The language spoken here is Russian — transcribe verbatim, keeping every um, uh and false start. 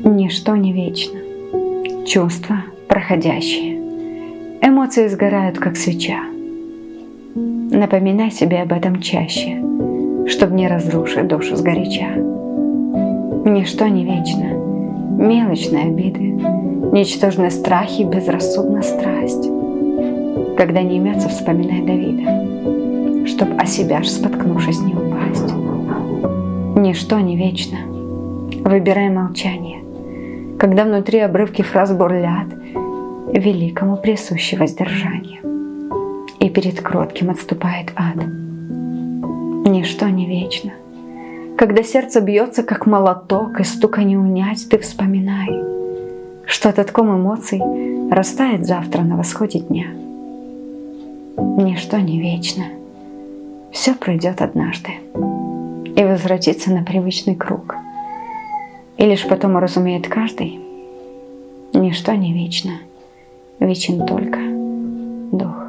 Ничто не вечно. Чувства проходящие. Эмоции сгорают, как свеча. Напоминай себе об этом чаще, чтоб не разрушить душу сгоряча. Ничто не вечно. Мелочные обиды, ничтожные страхи, безрассудная страсть. Когда не имется, вспоминай Давида, чтоб о себя ж споткнувшись не упасть. Ничто не вечно. Выбирай молчание, когда внутри обрывки фраз бурлят, великому присуще воздержание, и перед кротким отступает ад. Ничто не вечно. Когда сердце бьется, как молоток, и стука не унять, ты вспоминай, что этот ком эмоций растает завтра на восходе дня. Ничто не вечно. Все пройдет однажды и возвратится на привычный круг. И лишь потом уразумеет каждый, ничто не вечно, вечен только дух.